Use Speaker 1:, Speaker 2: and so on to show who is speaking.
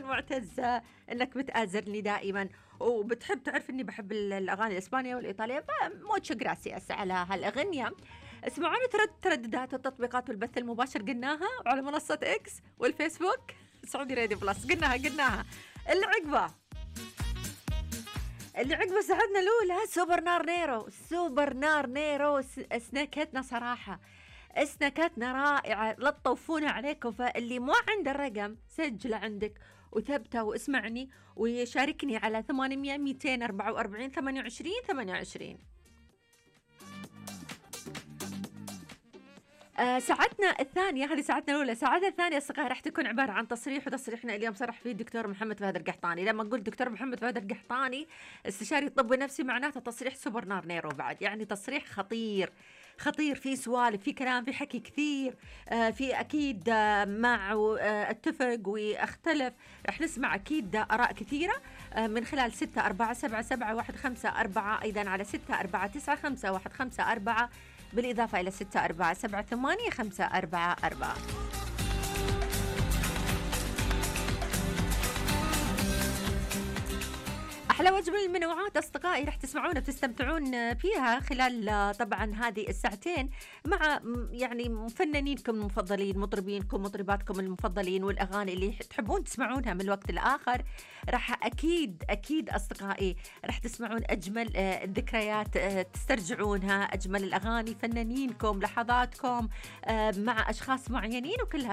Speaker 1: معتز انك بتآزرني دائما وبتحب تعرف اني بحب الاغاني الاسبانيه والايطاليه، فموتشو جراسياس على هالاغنيه. اسمعوني ترددات التطبيقات والبث المباشر قلناها، وعلى منصه اكس والفيسبوك سعودي راديو بلس قلناها. اللي عقبه سعدنا الاولى سوبر نار نيرو سناكتنا صراحه، سناكاتنا رائعة، لا تطوفونا عليكم. فاللي ما عنده الرقم سجله عندك وثبته واسمعني ويشاركني على 800 244 28 28. ساعتنا الثانية، هذه ساعتنا الأولى. ساعتنا الثانية الصغيرة راح تكون عبارة عن تصريح، وتصريحنا اليوم صرح فيه الدكتور محمد فهد القحطاني. لما نقول دكتور محمد فهد القحطاني استشاري طب نفسي، معناته تصريح سوبر نار نيرو بعد، يعني تصريح خطير، في سوالف، في كلام، في حكي كثير، في أكيد مع اتفق واختلف. رح نسمع أكيد آراء كثيرة من خلال 6477715 أيضا على 6495154 بالإضافة إلى 647785544. أحلى وجبة من المنوعات أصدقائي رح تسمعون وتستمتعون فيها خلال طبعا هذه الساعتين مع يعني مفننينكم المفضلين، مطربينكم مطرباتكم المفضلين، والأغاني اللي تحبون تسمعونها من الوقت الآخر. رح أكيد أصدقائي رح تسمعون أجمل الذكريات تسترجعونها، أجمل الأغاني، فنانينكم، لحظاتكم مع أشخاص معينين، وكلها